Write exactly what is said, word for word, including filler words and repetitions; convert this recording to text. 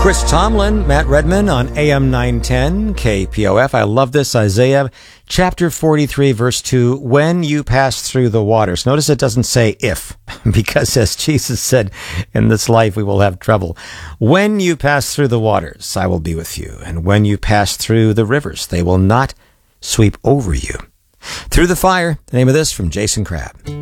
Chris Tomlin, Matt Redman on A M nine ten K P O F. I love this. Isaiah chapter forty-three, verse two. When you pass through the waters. Notice it doesn't say if, because as Jesus said, in this life we will have trouble. When you pass through the waters, I will be with you. And when you pass through the rivers, they will not sweep over you. Through the fire, the name of this from Jason Crabb.